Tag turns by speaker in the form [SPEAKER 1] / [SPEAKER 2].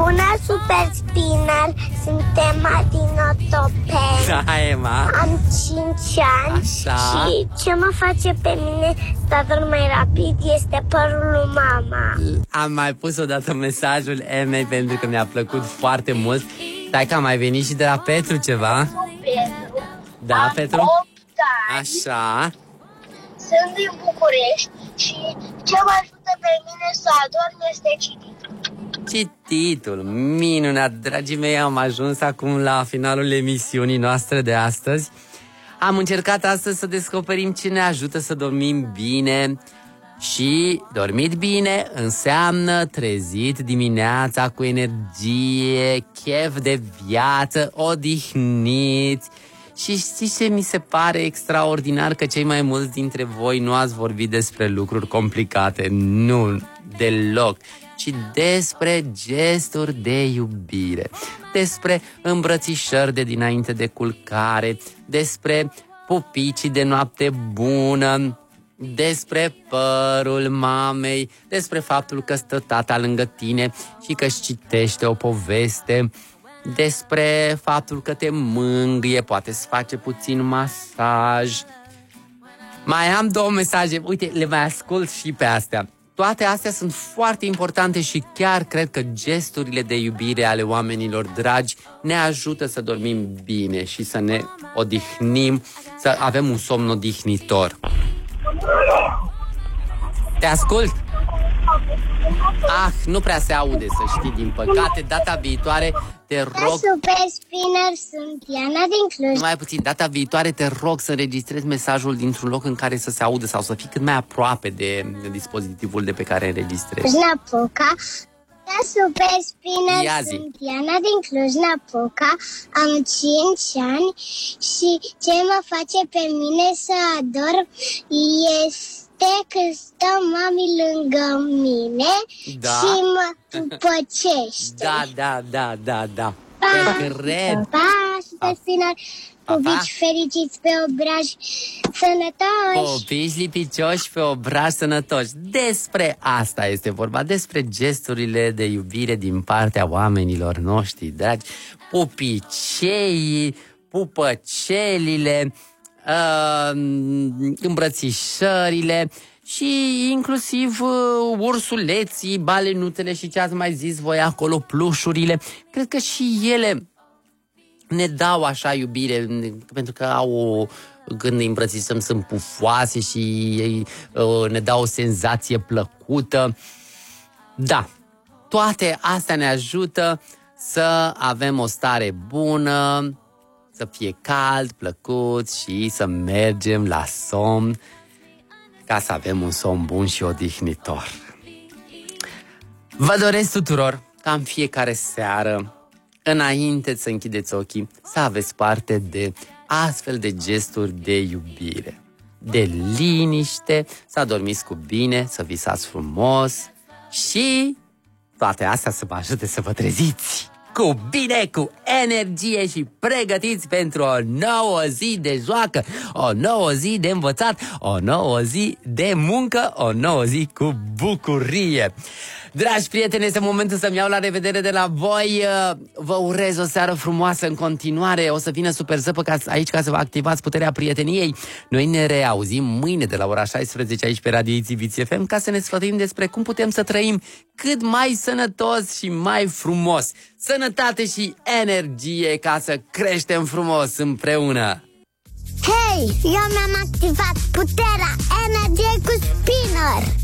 [SPEAKER 1] Bună, Super Spinner! Sunt Emma din Otopeni.
[SPEAKER 2] Da, Emma.
[SPEAKER 1] Am 5 ani.
[SPEAKER 2] Așa.
[SPEAKER 1] Și ce mă face pe mine să adorm mai rapid este părul lui mama.
[SPEAKER 2] Am mai pus odată mesajul Emei pentru că mi-a plăcut foarte mult. Stai că a mai venit și de la Petru ceva.
[SPEAKER 1] Petru.
[SPEAKER 2] Da,
[SPEAKER 1] am
[SPEAKER 2] Petru?
[SPEAKER 1] 8 ani.
[SPEAKER 2] Așa.
[SPEAKER 1] Sunt din București și ce mă ajută pe mine să adorm este cititul.
[SPEAKER 2] Cititul, minunat, dragii mei, am ajuns acum la finalul emisiunii noastre de astăzi. Am încercat astăzi să descoperim ce ne ajută să dormim bine. Și dormit bine înseamnă trezit dimineața cu energie, chef de viață, odihniți. Și știți ce mi se pare extraordinar? Că cei mai mulți dintre voi nu ați vorbit despre lucruri complicate, nu, deloc, ci despre gesturi de iubire, despre îmbrățișări de dinainte de culcare, despre pupicii de noapte bună, despre părul mamei, despre faptul că stă tata lângă tine și că își citește o poveste, despre faptul că te mângâie, poate să face puțin masaj. Mai am 2 mesaje, uite, le mai ascult și pe astea. Toate astea sunt foarte importante și chiar cred că gesturile de iubire ale oamenilor dragi ne ajută să dormim bine și să ne odihnim, să avem un somn odihnitor. Te ascult? Nu prea se aude, să știi, din păcate. Data viitoare te rog...
[SPEAKER 1] Super Spinner, sunt Iana din Cluj.
[SPEAKER 2] Mai puțin, data viitoare te rog să înregistrezi mesajul dintr-un loc în care să se audă sau să fii cât mai aproape de dispozitivul de pe care înregistrezi.
[SPEAKER 1] Napoca. Super Spinner, sunt Iana din Cluj-Napoca, am 5 ani și ce mă face pe mine să adorm este când stă mami lângă mine și mă tupăcește.
[SPEAKER 2] Da. Te cred.
[SPEAKER 1] Pa, Super Spinner, pupici fericiți pe obraj sănătoși.
[SPEAKER 2] Pupici lipicioși pe obraj sănătoși. Despre asta este vorba, despre gesturile de iubire din partea oamenilor noștri dragi. Pupiceii, pupăcelile, îmbrățișările și inclusiv ursuleții, balenutele și ce ați mai zis voi acolo, plușurile. Cred că și ele ne dau așa iubire, pentru că când ne îmbrățișăm sunt pufoase și ne dau o senzație plăcută. Da, toate astea ne ajută să avem o stare bună, să fie cald, plăcut și să mergem la somn, ca să avem un somn bun și odihnitor. Vă doresc tuturor ca în fiecare seară, înainte să închideți ochii, să aveți parte de astfel de gesturi de iubire, de liniște, să adormiți cu bine, să visați frumos și toate astea să vă ajute să vă treziți cu bine, cu energie și pregătiți pentru o nouă zi de joacă, o nouă zi de învățat, o nouă zi de muncă, o nouă zi cu bucurie. Dragi prieteni, este momentul să-mi iau la revedere de la voi. Vă urez o seară frumoasă în continuare. O să vină Super Zăpă aici ca să vă activați puterea prieteniei. Noi ne reauzim mâine de la ora 16 aici pe Radio Ițibiți FM ca să ne sfătuim despre cum putem să trăim cât mai sănătos și mai frumos. Sănătate și energie ca să creștem frumos împreună.
[SPEAKER 1] Hei, eu mi-am activat puterea energie cu Spinner.